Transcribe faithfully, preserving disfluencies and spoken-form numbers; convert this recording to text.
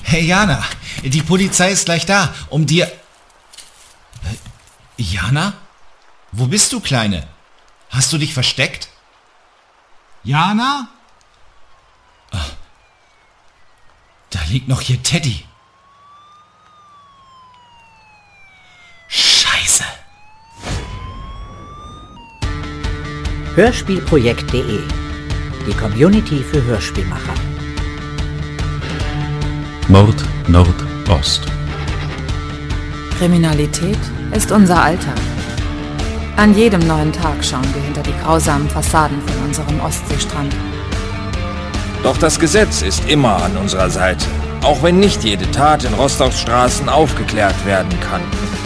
Hey Jana, die Polizei ist gleich da, um dir... Äh, Jana? Wo bist du, Kleine? Hast du dich versteckt? Jana? Ach, da liegt noch hier Teddy. Scheiße. Hörspielprojekt punkt de. Die Community für Hörspielmacher. Mord Nordost. Kriminalität ist unser Alltag. An jedem neuen Tag schauen wir hinter die grausamen Fassaden von unserem Ostseestrand. Doch das Gesetz ist immer an unserer Seite, auch wenn nicht jede Tat in Rostocks Straßen aufgeklärt werden kann.